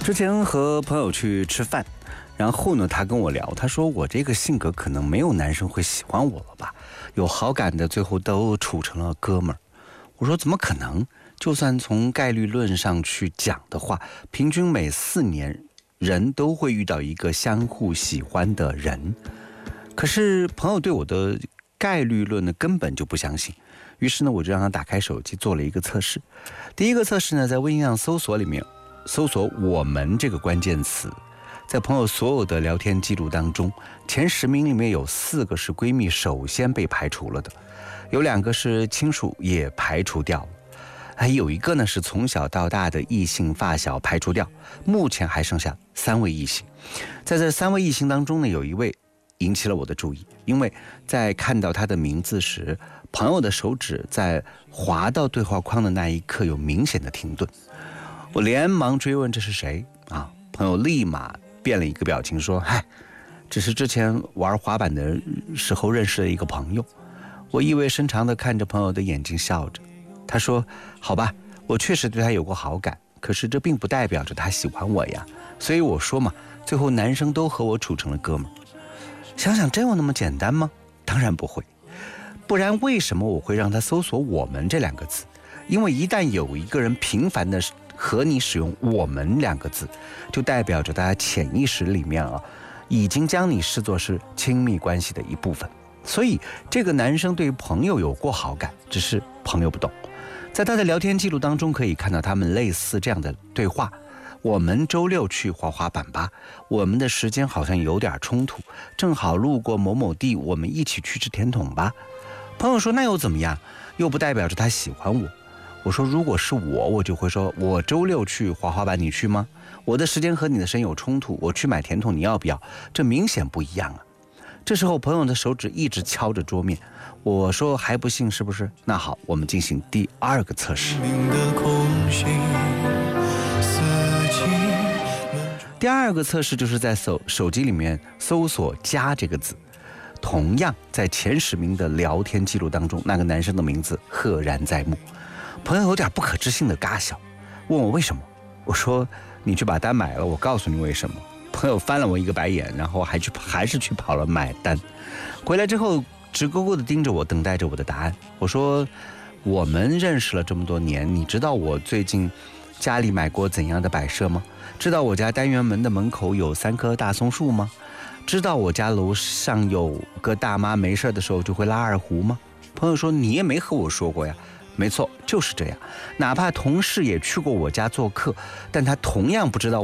之前和朋友去吃饭，然后呢，他跟我聊，他说我这个性格可能没有男生会喜欢我了吧，有好感的最后都处成了哥们儿。我说怎么可能？就算从概率论上去讲的话，平均每4年人都会遇到一个相互喜欢的人。可是朋友对我的概率论呢根本就不相信，于是呢我就让他打开手机做了一个测试。第一个测试呢，在微信上搜索里面搜索我们这个关键词，在朋友所有的聊天记录当中，前10名里面有4个是闺蜜首先被排除了的，有2个是亲属也排除掉了，还有1个呢是从小到大的异性发小排除掉，目前还剩下3位异性。在这3位异性当中呢，有1位引起了我的注意，因为在看到他的名字时，朋友的手指在滑到对话框的那一刻有明显的停顿。我连忙追问这是谁啊？朋友立马变了一个表情说：“嗨，只是之前玩滑板的时候认识的一个朋友。”我意味深长地看着朋友的眼睛笑着，他说：“好吧，我确实对他有过好感，可是这并不代表着他喜欢我呀。所以我说嘛，最后男生都和我处成了哥们儿。”想想真有那么简单吗？当然不会，不然为什么我会让他搜索我们这2个字？因为一旦有一个人频繁的和你使用我们2个字，就代表着他潜意识里面已经将你视作是亲密关系的一部分。所以这个男生对朋友有过好感，只是朋友不懂。在他的聊天记录当中可以看到他们类似这样的对话：我们周6去滑滑板吧，我们的时间好像有点冲突，正好路过某某地，我们一起去吃甜筒吧。朋友说那又怎么样？又不代表着他喜欢我。我说如果是我就会说，我周6去滑滑板，你去吗？我的时间和你的时间有冲突，我去买甜筒，你要不要？这明显不一样啊。这时候朋友的手指一直敲着桌面，我说还不信是不是？那好，我们进行第2个测试。第2个测试就是在手机里面搜索加这个字，同样在前10名的聊天记录当中，那个男生的名字赫然在目。朋友有点不可置信的嘎笑，问我为什么。我说你去把单买了，我告诉你为什么。朋友翻了我一个白眼，然后还是去跑了买单。回来之后直勾勾地盯着我，等待着我的答案。我说我们认识了这么多年，你知道我最近家里买过怎样的摆设吗？知道我家单元门的门口有3棵大松树吗？知道我家楼上有个大妈没事的时候就会拉二胡吗？朋友说你也没和我说过呀。没错，就是这样。哪怕同事也去过我家做客，但他同样不知道